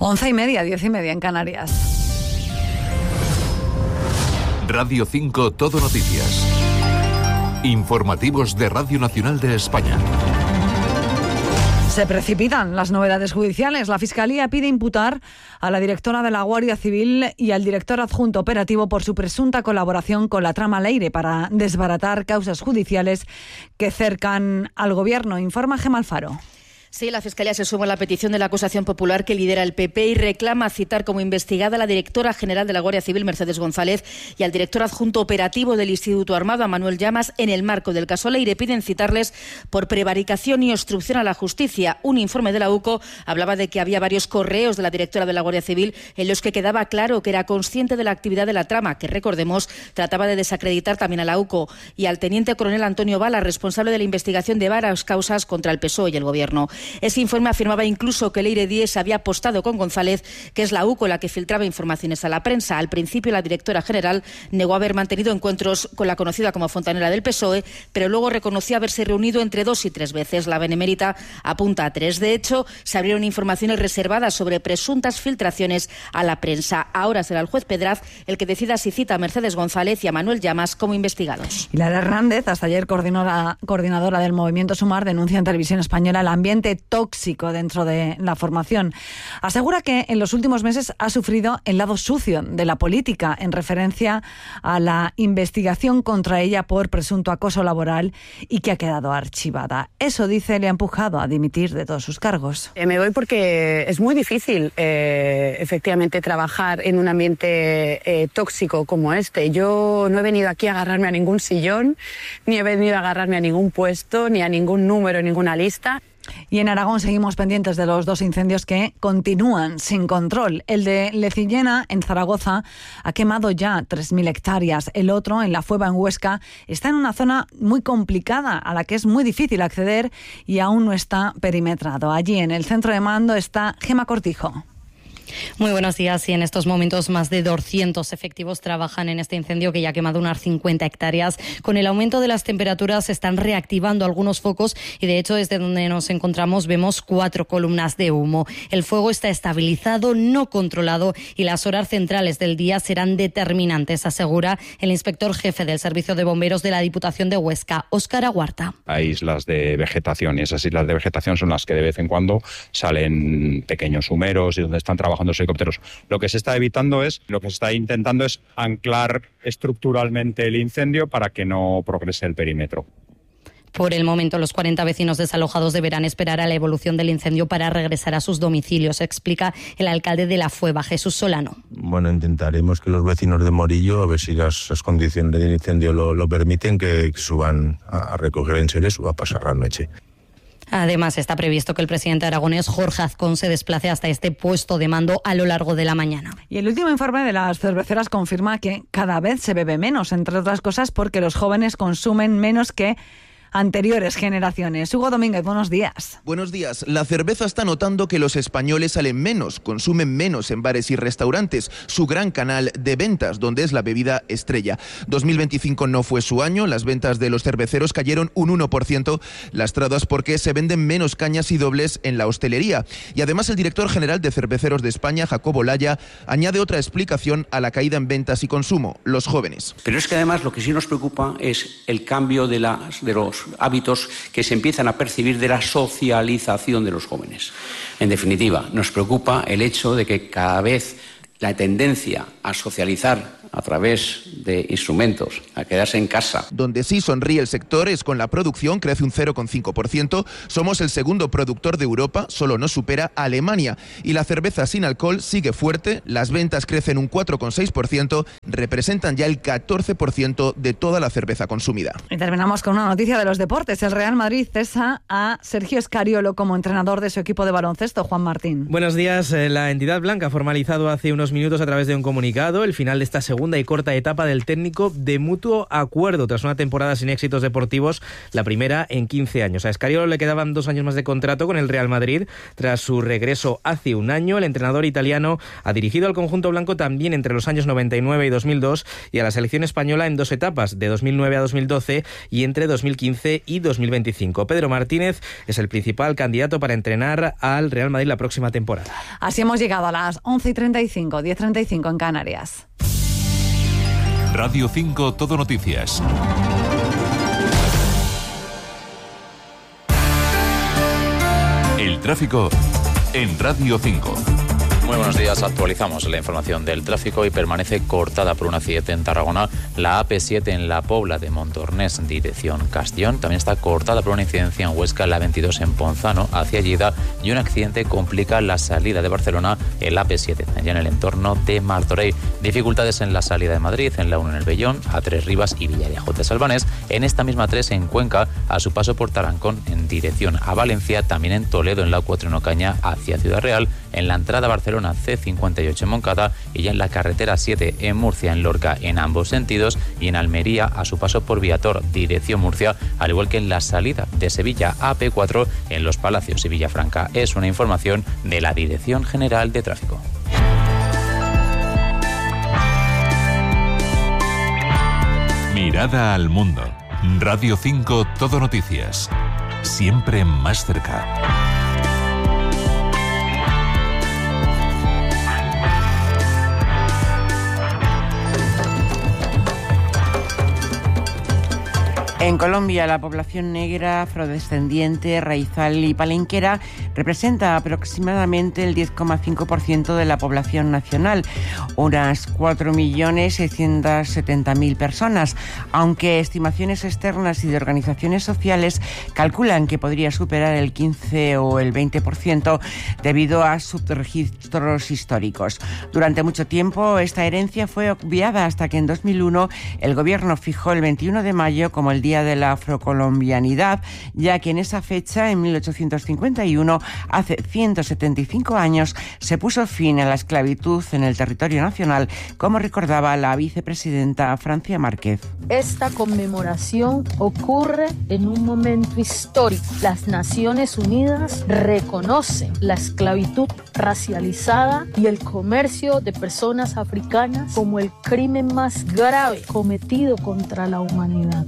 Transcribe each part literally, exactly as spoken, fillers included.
Once y media, diez y media en Canarias. Radio cinco Todo Noticias. Informativos de Radio Nacional de España. Se precipitan las novedades judiciales. La Fiscalía pide imputar a la directora de la Guardia Civil y al director adjunto operativo por su presunta colaboración con la trama Leire para desbaratar causas judiciales que cercan al Gobierno. Informa Gemma Alfaro. Sí, la Fiscalía se suma a la petición de la acusación popular que lidera el P P y reclama citar como investigada a la directora general de la Guardia Civil, Mercedes González, y al director adjunto operativo del Instituto Armado, a Manuel Llamas, en el marco del caso Leire. Piden citarles por prevaricación y obstrucción a la justicia. Un informe de la U C O hablaba de que había varios correos de la directora de la Guardia Civil en los que quedaba claro que era consciente de la actividad de la trama, que, recordemos, trataba de desacreditar también a la U C O, y al teniente coronel Antonio Bala, responsable de la investigación de varias causas contra el P S O E y el Gobierno. Ese informe afirmaba incluso que Leire Díez había apostado con González, que es la U C O la que filtraba informaciones a la prensa. Al principio, la directora general negó haber mantenido encuentros con la conocida como fontanera del P S O E, pero luego reconoció haberse reunido entre dos y tres veces. La benemérita apunta a tres. De hecho, se abrieron informaciones reservadas sobre presuntas filtraciones a la prensa. Ahora será el juez Pedraz el que decida si cita a Mercedes González y a Manuel Llamas como investigados. Y Lara Hernández, hasta ayer coordinadora, coordinadora del Movimiento Sumar, denuncia en Televisión Española el ambiente tóxico dentro de la formación. Asegura que en los últimos meses ha sufrido el lado sucio de la política en referencia a la investigación contra ella por presunto acoso laboral y que ha quedado archivada. Eso, dice, le ha empujado a dimitir de todos sus cargos. Eh, me voy porque es muy difícil eh, efectivamente trabajar en un ambiente eh, tóxico como este. Yo no he venido aquí a agarrarme a ningún sillón, ni he venido a agarrarme a ningún puesto, ni a ningún número en ninguna lista. Y en Aragón seguimos pendientes de los dos incendios que continúan sin control. El de Lecillena, en Zaragoza, ha quemado ya tres mil hectáreas. El otro, en La Fueva, en Huesca, está en una zona muy complicada a la que es muy difícil acceder y aún no está perimetrado. Allí, en el centro de mando, está Gema Cortijo. Muy buenos días. Y en estos momentos más de doscientos efectivos trabajan en este incendio que ya ha quemado unas cincuenta hectáreas. Con el aumento de las temperaturas se están reactivando algunos focos y, de hecho, desde donde nos encontramos vemos cuatro columnas de humo. El fuego está estabilizado, no controlado, y las horas centrales del día serán determinantes, asegura el inspector jefe del Servicio de Bomberos de la Diputación de Huesca, Óscar Aguarta. Hay islas de vegetación y esas islas de vegetación son las que de vez en cuando salen pequeños humeros y donde están trabajando los helicópteros. Lo que se está evitando es, lo que se está intentando es anclar estructuralmente el incendio para que no progrese el perímetro. Por el momento, los cuarenta vecinos desalojados deberán esperar a la evolución del incendio para regresar a sus domicilios, explica el alcalde de La Fueva, Jesús Solano. Bueno, intentaremos que los vecinos de Morillo, a ver si las, las condiciones del incendio lo, lo permiten, que suban a, a recoger enseres o a pasar la noche. Además, está previsto que el presidente aragonés, Jorge Azcón, se desplace hasta este puesto de mando a lo largo de la mañana. Y el último informe de las cerveceras confirma que cada vez se bebe menos, entre otras cosas porque los jóvenes consumen menos que anteriores generaciones. Hugo Domínguez, buenos días. Buenos días. La cerveza está notando que los españoles salen menos, consumen menos en bares y restaurantes, su gran canal de ventas, donde es la bebida estrella. dos mil veinticinco no fue su año, las ventas de los cerveceros cayeron un uno por ciento, lastradas porque se venden menos cañas y dobles en la hostelería. Y además el director general de Cerveceros de España, Jacobo Laya, añade otra explicación a la caída en ventas y consumo: los jóvenes. Pero es que además lo que sí nos preocupa es el cambio de, las, de los hábitos que se empiezan a percibir de la socialización de los jóvenes. En definitiva, nos preocupa el hecho de que cada vez la tendencia a socializar a través de instrumentos, a quedarse en casa. Donde sí sonríe el sector es con la producción, crece un cero coma cinco por ciento. Somos el segundo productor de Europa, solo nos supera Alemania. Y la cerveza sin alcohol sigue fuerte, las ventas crecen un cuatro coma seis por ciento, representan ya el catorce por ciento de toda la cerveza consumida. Y terminamos con una noticia de los deportes. El Real Madrid cesa a Sergio Escariolo como entrenador de su equipo de baloncesto, Juan Martín. Buenos días. La entidad blanca ha formalizado hace unos unos minutos a través de un comunicado el final de esta segunda y corta etapa del técnico de mutuo acuerdo tras una temporada sin éxitos deportivos, la primera en quince años. A Scariolo le quedaban dos años más de contrato con el Real Madrid. Tras su regreso hace un año, el entrenador italiano ha dirigido al conjunto blanco también entre los años noventa y nueve y dos mil dos y a la selección española en dos etapas, de dos mil nueve a dos mil doce y entre dos mil quince y dos mil veinticinco. Pedro Martínez es el principal candidato para entrenar al Real Madrid la próxima temporada. Así hemos llegado a las once y treinta y cinco, diez y treinta y cinco en Canarias. Radio cinco Todo Noticias. El tráfico en Radio cinco. Muy buenos días, actualizamos la información del tráfico y permanece cortada por un accidente en Tarragona la A P siete en La Pobla de Montornés, dirección Castellón. También está cortada por una incidencia en Huesca, la veintidós en Ponzano, hacia Lleida, y un accidente complica la salida de Barcelona, el A P siete, allá en el entorno de Martorell. Dificultades en la salida de Madrid, en la uno en el Bellón, A tres Rivas y Villarejo de Salvanés, en esta misma tres en Cuenca, a su paso por Tarancón en dirección a Valencia, también en Toledo, en la cuatro en Ocaña, hacia Ciudad Real, en la entrada a Barcelona C cincuenta y ocho en Moncada y ya en la carretera siete en Murcia, en Lorca, en ambos sentidos, y en Almería a su paso por Viator, dirección Murcia, al igual que en la salida de Sevilla A P cuatro en Los Palacios y Villafranca. Es una información de la Dirección General de Tráfico. Mirada al mundo. Radio cinco Todo Noticias. Siempre más cerca. En Colombia, la población negra, afrodescendiente, raizal y palenquera representa aproximadamente el diez coma cinco por ciento de la población nacional, unas cuatro millones seiscientos setenta mil personas, aunque estimaciones externas y de organizaciones sociales calculan que podría superar el quince o el veinte por ciento debido a subregistros históricos. Durante mucho tiempo, esta herencia fue obviada hasta que en dos mil uno el gobierno fijó el veintiuno de mayo como el Día de la Afrocolombianidad, ya que en esa fecha, en mil ochocientos cincuenta y uno, hace ciento setenta y cinco años, se puso fin a la esclavitud en el territorio nacional, como recordaba la vicepresidenta Francia Márquez. Esta conmemoración ocurre en un momento histórico. Las Naciones Unidas reconocen la esclavitud racializada y el comercio de personas africanas como el crimen más grave cometido contra la humanidad.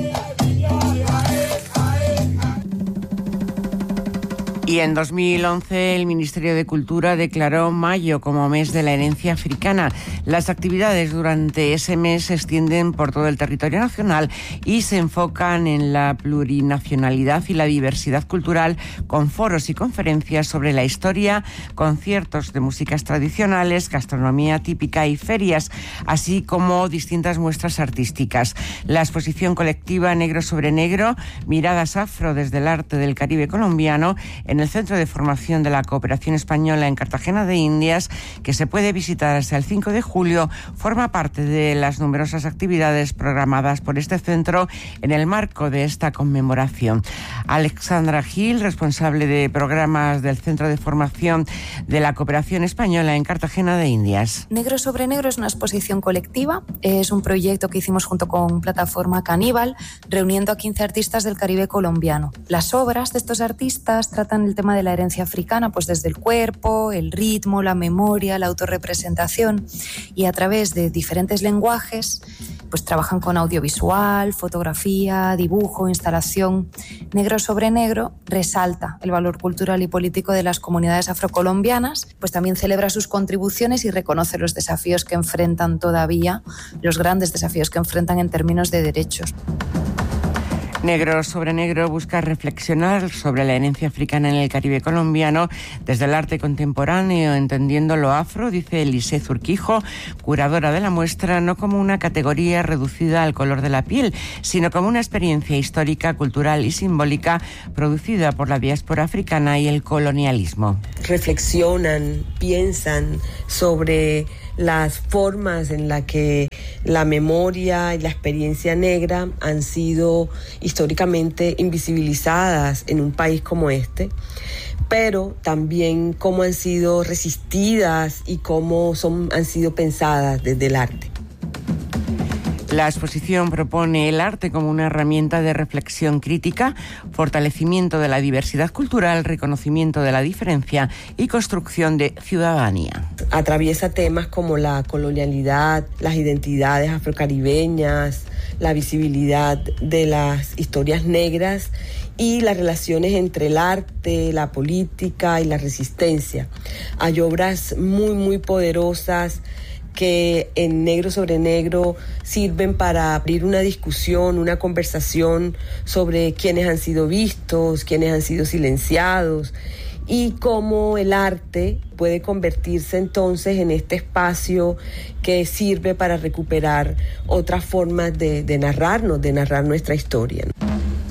Y en dos mil once el Ministerio de Cultura declaró mayo como mes de la herencia africana. Las actividades durante ese mes se extienden por todo el territorio nacional y se enfocan en la plurinacionalidad y la diversidad cultural, con foros y conferencias sobre la historia, conciertos de músicas tradicionales, gastronomía típica y ferias, así como distintas muestras artísticas. La exposición colectiva Negro sobre Negro, miradas afro desde el arte del Caribe colombiano, en el Centro de Formación de la Cooperación Española en Cartagena de Indias, que se puede visitar hasta el cinco de julio, forma parte de las numerosas actividades programadas por este centro en el marco de esta conmemoración. Alexandra Gil, responsable de programas del Centro de Formación de la Cooperación Española en Cartagena de Indias. Negro sobre Negro es una exposición colectiva, es un proyecto que hicimos junto con Plataforma Caníbal, reuniendo a quince artistas del Caribe colombiano. Las obras de estos artistas tratan el tema de la herencia africana, pues desde el cuerpo, el ritmo, la memoria, la autorrepresentación, y a través de diferentes lenguajes pues trabajan con audiovisual, fotografía, dibujo, instalación. Negro sobre Negro resalta el valor cultural y político de las comunidades afrocolombianas, pues también celebra sus contribuciones y reconoce los desafíos que enfrentan todavía, los grandes desafíos que enfrentan en términos de derechos. Negro sobre Negro busca reflexionar sobre la herencia africana en el Caribe colombiano desde el arte contemporáneo, entendiendo lo afro, dice Elise Zurquijo, curadora de la muestra, no como una categoría reducida al color de la piel, sino como una experiencia histórica, cultural y simbólica producida por la diáspora africana y el colonialismo. Reflexionan, piensan sobre las formas en las que la memoria y la experiencia negra han sido históricamente invisibilizadas en un país como este, pero también cómo han sido resistidas y cómo son, han sido pensadas desde el arte. La exposición propone el arte como una herramienta de reflexión crítica, fortalecimiento de la diversidad cultural, reconocimiento de la diferencia y construcción de ciudadanía. Atraviesa temas como la colonialidad, las identidades afrocaribeñas, la visibilidad de las historias negras y las relaciones entre el arte, la política y la resistencia. Hay obras muy, muy poderosas que en Negro sobre Negro sirven para abrir una discusión, una conversación sobre quiénes han sido vistos, quiénes han sido silenciados y cómo el arte puede convertirse entonces en este espacio que sirve para recuperar otras formas de, de narrarnos, de narrar nuestra historia, ¿no?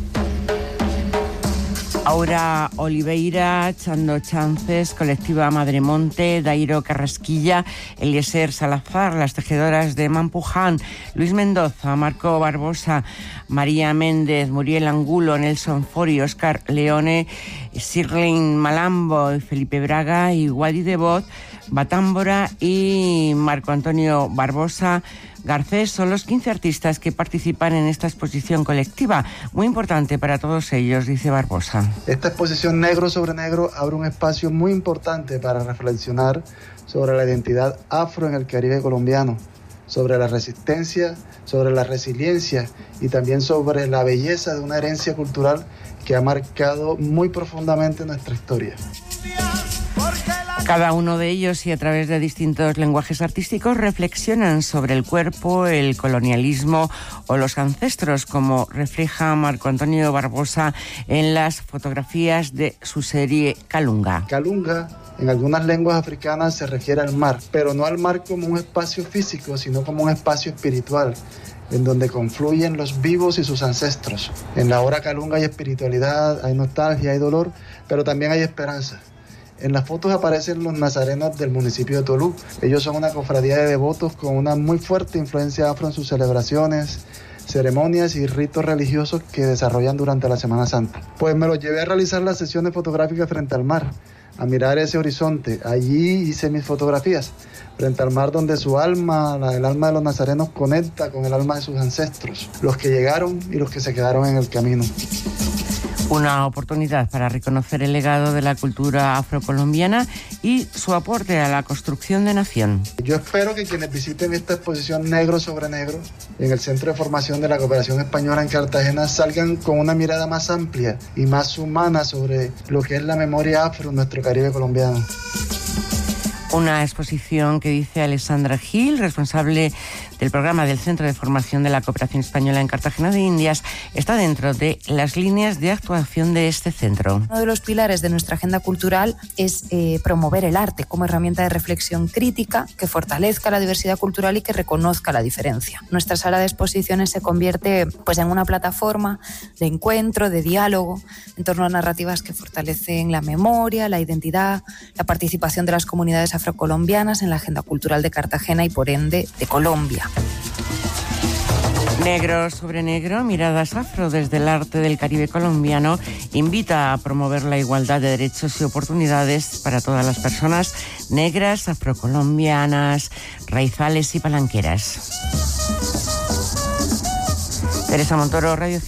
Aura Oliveira, Chando Chances, Colectiva Madremonte, Dairo Carrasquilla, Eliezer Salazar, Las Tejedoras de Mampuján, Luis Mendoza, Marco Barbosa, María Méndez, Muriel Angulo, Nelson Fori, Óscar Leone, Sirlein Malambo, Felipe Braga y Wadi Devot, Batámbora y Marco Antonio Barbosa Garcés son los quince artistas que participan en esta exposición colectiva, muy importante para todos ellos, dice Barbosa. Esta exposición Negro sobre Negro abre un espacio muy importante para reflexionar sobre la identidad afro en el Caribe colombiano, sobre la resistencia, sobre la resiliencia y también sobre la belleza de una herencia cultural que ha marcado muy profundamente nuestra historia. Cada uno de ellos, y a través de distintos lenguajes artísticos, reflexionan sobre el cuerpo, el colonialismo o los ancestros, como refleja Marco Antonio Barbosa en las fotografías de su serie Kalunga. Kalunga, en algunas lenguas africanas, se refiere al mar, pero no al mar como un espacio físico, sino como un espacio espiritual, en donde confluyen los vivos y sus ancestros. En la obra Kalunga hay espiritualidad, hay nostalgia, hay dolor, pero también hay esperanza. En las fotos aparecen los nazarenos del municipio de Tolú. Ellos son una cofradía de devotos con una muy fuerte influencia afro en sus celebraciones, ceremonias y ritos religiosos que desarrollan durante la Semana Santa. Pues me los llevé a realizar las sesiones fotográficas frente al mar, a mirar ese horizonte. Allí hice mis fotografías, frente al mar donde su alma, la, el alma de los nazarenos conecta con el alma de sus ancestros, los que llegaron y los que se quedaron en el camino. Una oportunidad para reconocer el legado de la cultura afrocolombiana y su aporte a la construcción de nación. Yo espero que quienes visiten esta exposición Negro sobre Negro en el Centro de Formación de la Cooperación Española en Cartagena salgan con una mirada más amplia y más humana sobre lo que es la memoria afro en nuestro Caribe colombiano. Una exposición que, dice Alessandra Gil, responsable del programa del Centro de Formación de la Cooperación Española en Cartagena de Indias, está dentro de las líneas de actuación de este centro. Uno de los pilares de nuestra agenda cultural es eh, promover el arte como herramienta de reflexión crítica que fortalezca la diversidad cultural y que reconozca la diferencia. Nuestra sala de exposiciones se convierte pues, en una plataforma de encuentro, de diálogo, en torno a narrativas que fortalecen la memoria, la identidad, la participación de las comunidades afrocolombianas en la agenda cultural de Cartagena y, por ende, de Colombia. Negro sobre Negro, miradas afro desde el arte del Caribe colombiano, invita a promover la igualdad de derechos y oportunidades para todas las personas negras, afrocolombianas, raizales y palanqueras. Teresa Montoro, Radio